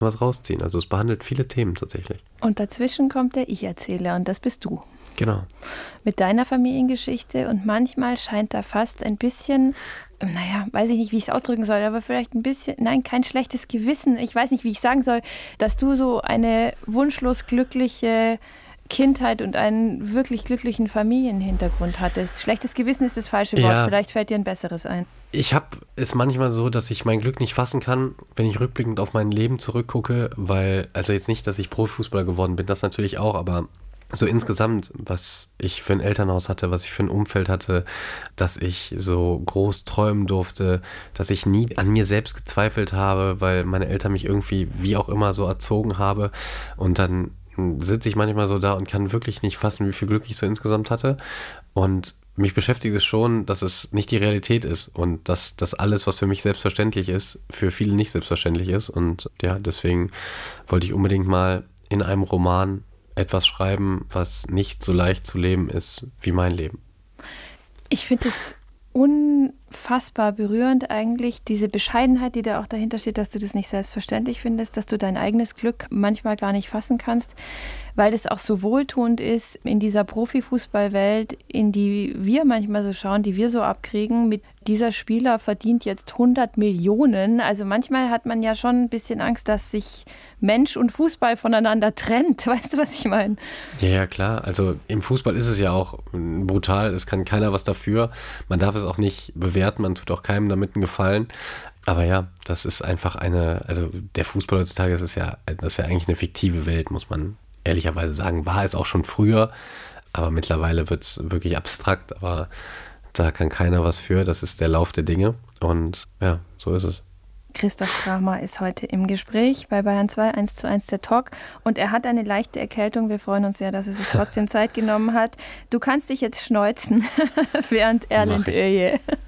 was rausziehen. Also es behandelt viele Themen tatsächlich. Und dazwischen kommt der Ich-Erzähler und das bist du. Genau. Mit deiner Familiengeschichte und manchmal scheint da fast ein bisschen, weiß ich nicht, wie ich es ausdrücken soll, aber vielleicht ein bisschen, nein, kein schlechtes Gewissen, ich weiß nicht, wie ich sagen soll, dass du so eine wunschlos glückliche Kindheit und einen wirklich glücklichen Familienhintergrund hattest. Schlechtes Gewissen ist das falsche Wort, Ja. vielleicht fällt dir ein besseres ein. Ich habe es manchmal so, dass ich mein Glück nicht fassen kann, wenn ich rückblickend auf mein Leben zurückgucke, weil, also jetzt nicht, dass ich Profifußballer geworden bin, das natürlich auch, aber so insgesamt, was ich für ein Elternhaus hatte, was ich für ein Umfeld hatte, dass ich so groß träumen durfte, dass ich nie an mir selbst gezweifelt habe, weil meine Eltern mich irgendwie wie auch immer so erzogen habe und dann sitze ich manchmal so da und kann wirklich nicht fassen, wie viel Glück ich so insgesamt hatte und mich beschäftigt es schon, dass es nicht die Realität ist und dass das alles, was für mich selbstverständlich ist, für viele nicht selbstverständlich ist und ja, deswegen wollte ich unbedingt mal in einem Roman etwas schreiben, was nicht so leicht zu leben ist wie mein Leben. Ich finde es unfassbar berührend eigentlich, diese Bescheidenheit, die da auch dahinter steht, dass du das nicht selbstverständlich findest, dass du dein eigenes Glück manchmal gar nicht fassen kannst, weil das auch so wohltuend ist in dieser Profifußballwelt, in die wir manchmal so schauen, die wir so abkriegen, mit dieser Spieler verdient jetzt 100 Millionen. Also manchmal hat man ja schon ein bisschen Angst, dass sich Mensch und Fußball voneinander trennt. Weißt du, was ich meine? Ja, klar. Also im Fußball ist es ja auch brutal. Es kann keiner was dafür. Man darf es auch nicht bewerten. Man tut auch keinem damit einen Gefallen. Aber ja, das ist einfach also der Fußball heutzutage, das ist ja eigentlich eine fiktive Welt, muss man ehrlicherweise sagen. War es auch schon früher. Aber mittlerweile wird es wirklich abstrakt. Aber da kann keiner was für. Das ist der Lauf der Dinge. Und ja, so ist es. Christoph Kramer ist heute im Gespräch bei Bayern 2, 1:1 der Talk. Und er hat eine leichte Erkältung. Wir freuen uns ja, dass er sich trotzdem Zeit genommen hat. Du kannst dich jetzt schneuzen, während Erlend Öje